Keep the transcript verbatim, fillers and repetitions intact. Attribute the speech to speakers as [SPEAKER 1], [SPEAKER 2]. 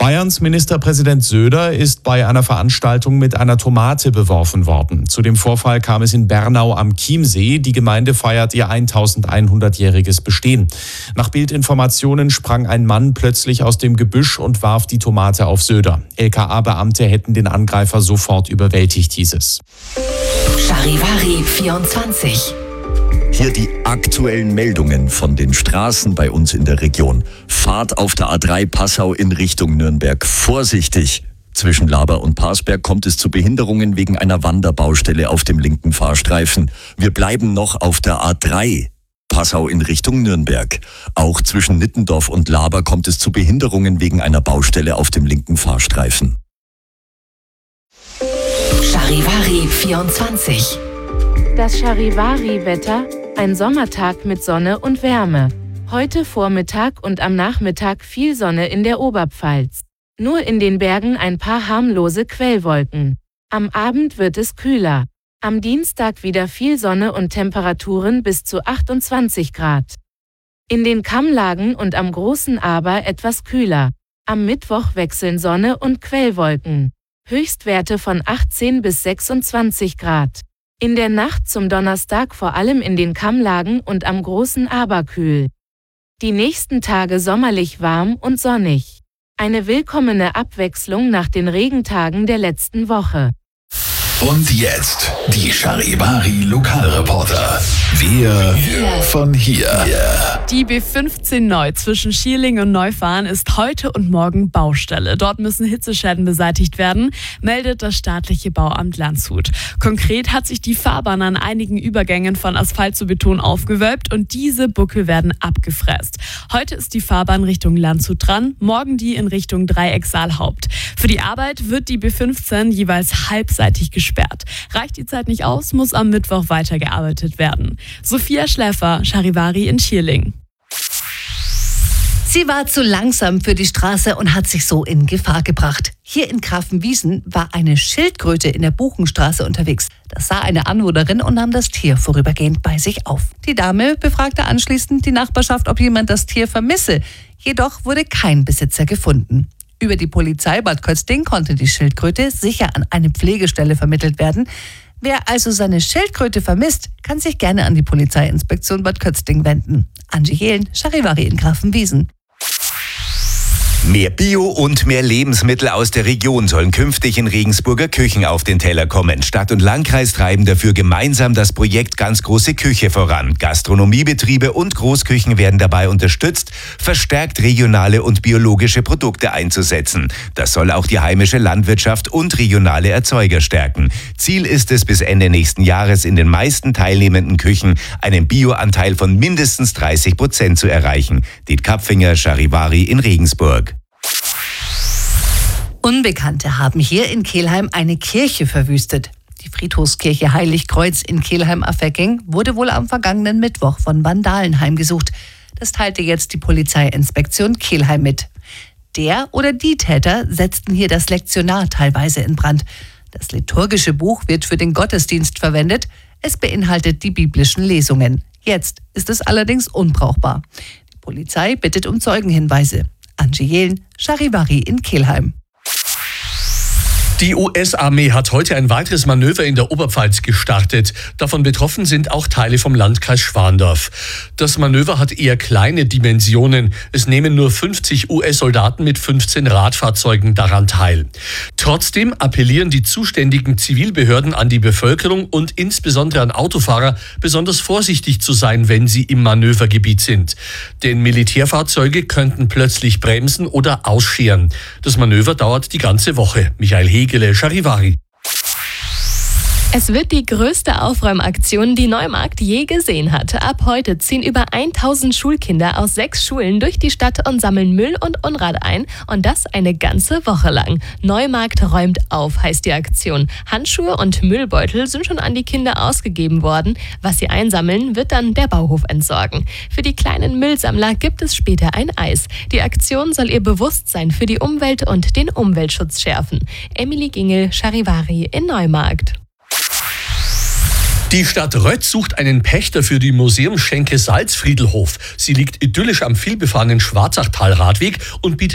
[SPEAKER 1] Bayerns Ministerpräsident Söder ist bei einer Veranstaltung mit einer Tomate beworfen worden. Zu dem Vorfall kam es in Bernau am Chiemsee. Die Gemeinde feiert ihr eintausendeinhundertjähriges Bestehen. Nach Bildinformationen sprang ein Mann plötzlich aus dem Gebüsch und warf die Tomate auf Söder. L K A-Beamte hätten den Angreifer sofort überwältigt, hieß es.
[SPEAKER 2] Charivari vierundzwanzig.
[SPEAKER 3] Hier die aktuellen Meldungen von den Straßen bei uns in der Region. Fahrt auf der A drei Passau in Richtung Nürnberg vorsichtig. Zwischen Laber und Parsberg kommt es zu Behinderungen wegen einer Wanderbaustelle auf dem linken Fahrstreifen. Wir bleiben noch auf der A drei Passau in Richtung Nürnberg. Auch zwischen Nittendorf und Laber kommt es zu Behinderungen wegen einer Baustelle auf dem linken Fahrstreifen.
[SPEAKER 2] Charivari vierundzwanzig.
[SPEAKER 4] Das Charivari-Wetter, ein Sommertag mit Sonne und Wärme. Heute Vormittag und am Nachmittag viel Sonne in der Oberpfalz. Nur in den Bergen ein paar harmlose Quellwolken. Am Abend wird es kühler. Am Dienstag wieder viel Sonne und Temperaturen bis zu achtundzwanzig Grad. In den Kammlagen und am Großen Aber etwas kühler. Am Mittwoch wechseln Sonne und Quellwolken. Höchstwerte von achtzehn bis sechsundzwanzig Grad. In der Nacht zum Donnerstag vor allem in den Kammlagen und am Großen Aber kühl. Die nächsten Tage sommerlich warm und sonnig. Eine willkommene Abwechslung nach den Regentagen der letzten Woche.
[SPEAKER 5] Und jetzt die Charivari Lokalreporter. Wir von hier.
[SPEAKER 6] Die B fünfzehn neu zwischen Schierling und Neufahren ist heute und morgen Baustelle. Dort müssen Hitzeschäden beseitigt werden, meldet das staatliche Bauamt Landshut. Konkret hat sich die Fahrbahn an einigen Übergängen von Asphalt zu Beton aufgewölbt und diese Buckel werden abgefräst. Heute ist die Fahrbahn Richtung Landshut dran, morgen die in Richtung Dreieck-Saalhaupt. Für die Arbeit wird die B fünfzehn jeweils halbseitig gesperrt. Reicht die Zeit nicht aus, muss am Mittwoch weitergearbeitet werden. Sophia Schläfer, Charivari in Schierling.
[SPEAKER 7] Sie war zu langsam für die Straße und hat sich so in Gefahr gebracht. Hier in Grafenwiesen war eine Schildkröte in der Buchenstraße unterwegs. Das sah eine Anwohnerin und nahm das Tier vorübergehend bei sich auf. Die Dame befragte anschließend die Nachbarschaft, ob jemand das Tier vermisse. Jedoch wurde kein Besitzer gefunden. Über die Polizei Bad Kötzting konnte die Schildkröte sicher an eine Pflegestelle vermittelt werden. Wer also seine Schildkröte vermisst, kann sich gerne an die Polizeiinspektion Bad Kötzting wenden. Angie Jehlen, Charivari in Grafenwiesen.
[SPEAKER 8] Mehr Bio und mehr Lebensmittel aus der Region sollen künftig in Regensburger Küchen auf den Teller kommen. Stadt und Landkreis treiben dafür gemeinsam das Projekt Ganz große Küche voran. Gastronomiebetriebe und Großküchen werden dabei unterstützt, verstärkt regionale und biologische Produkte einzusetzen. Das soll auch die heimische Landwirtschaft und regionale Erzeuger stärken. Ziel ist es, bis Ende nächsten Jahres in den meisten teilnehmenden Küchen einen Bioanteil von mindestens dreißig Prozent zu erreichen. Diet Kapfinger, Charivari in Regensburg.
[SPEAKER 7] Unbekannte haben hier in Kelheim eine Kirche verwüstet. Die Friedhofskirche Heiligkreuz in Kelheim-Affecking wurde wohl am vergangenen Mittwoch von Vandalen heimgesucht. Das teilte jetzt die Polizeiinspektion Kelheim mit. Der oder die Täter setzten hier das Lektionar teilweise in Brand. Das liturgische Buch wird für den Gottesdienst verwendet. Es beinhaltet die biblischen Lesungen. Jetzt ist es allerdings unbrauchbar. Die Polizei bittet um Zeugenhinweise. Angie Jehlen, Charivari in Kelheim.
[SPEAKER 9] Die U S-Armee hat heute ein weiteres Manöver in der Oberpfalz gestartet. Davon betroffen sind auch Teile vom Landkreis Schwandorf. Das Manöver hat eher kleine Dimensionen. Es nehmen nur fünfzig U S-Soldaten mit fünfzehn Radfahrzeugen daran teil. Trotzdem appellieren die zuständigen Zivilbehörden an die Bevölkerung und insbesondere an Autofahrer, besonders vorsichtig zu sein, wenn sie im Manövergebiet sind. Denn Militärfahrzeuge könnten plötzlich bremsen oder ausscheren. Das Manöver dauert die ganze Woche. Michael Hegele, Charivari.
[SPEAKER 10] Es wird die größte Aufräumaktion, die Neumarkt je gesehen hat. Ab heute ziehen über tausend Schulkinder aus sechs Schulen durch die Stadt und sammeln Müll und Unrat ein. Und das eine ganze Woche lang. Neumarkt räumt auf, heißt die Aktion. Handschuhe und Müllbeutel sind schon an die Kinder ausgegeben worden. Was sie einsammeln, wird dann der Bauhof entsorgen. Für die kleinen Müllsammler gibt es später ein Eis. Die Aktion soll ihr Bewusstsein für die Umwelt und den Umweltschutz schärfen. Emily Gingel, Charivari in Neumarkt.
[SPEAKER 9] Die Stadt Röth sucht einen Pächter für die Museumsschenke Salzfriedelhof. Sie liegt idyllisch am vielbefahrenen Schwarzachtal-Radweg und bietet